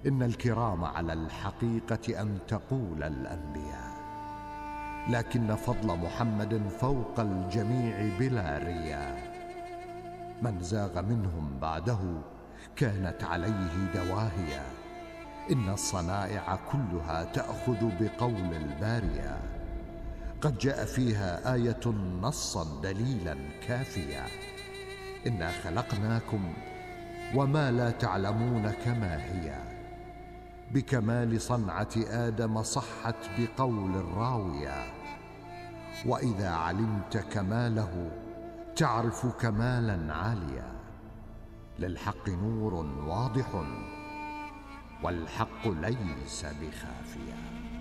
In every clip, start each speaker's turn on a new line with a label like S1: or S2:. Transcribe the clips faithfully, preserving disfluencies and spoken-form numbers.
S1: إن الكرام على الحقيقة أن تقول الأنبياء، لكن فضل محمد فوق الجميع بلا رياء. من زاغ منهم بعده كانت عليه دواهيا، إن الصنائع كلها تأخذ بقول البارية. قد جاء فيها آية نصا دليلا كافيا، إنا خلقناكم وما لا تعلمون كما هي. بكمال صنعة آدم صحت بقول الراوية، وإذا علمت كماله تعرف كمالا عاليا. للحق نور واضح والحق ليس بخافيا.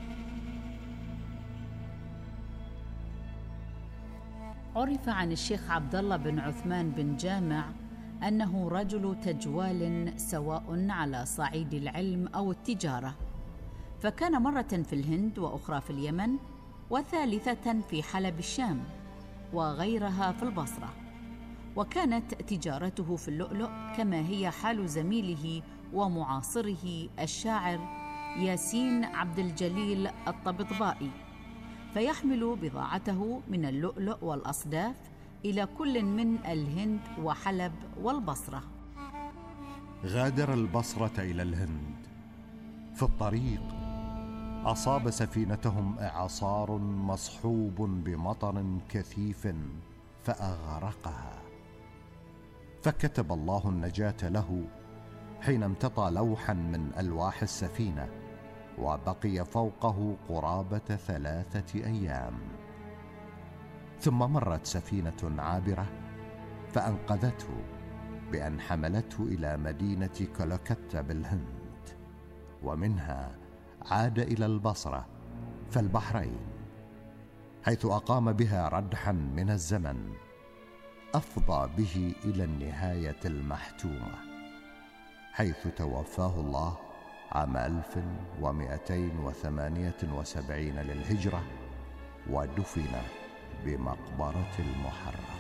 S2: عرف عن الشيخ عبد الله بن عثمان بن جامع أنه رجل تجوال، سواء على صعيد العلم أو التجارة، فكان مرة في الهند وأخرى في اليمن وثالثة في حلب الشام وغيرها في البصرة. وكانت تجارته في اللؤلؤ كما هي حال زميله ومعاصره الشاعر ياسين عبد الجليل الطبطبائي، فيحمل بضاعته من اللؤلؤ والأصداف إلى كل من الهند وحلب والبصرة.
S1: غادر البصرة إلى الهند. في الطريق أصاب سفينتهم إعصار مصحوب بمطر كثيف فأغرقها، فكتب الله النجاة له حين امتطى لوحا من ألواح السفينة، وبقي فوقه قرابة ثلاثة أيام. ثم مرت سفينة عابرة فأنقذته بأن حملته إلى مدينة كلكتة بالهند، ومنها عاد إلى البصرة في البحرين، حيث أقام بها ردحا من الزمن أفضى به إلى النهاية المحتومة، حيث توفاه الله عام ألف ومئتين وثمانية وسبعين للهجرة، ودفن بمقبرة المحرم.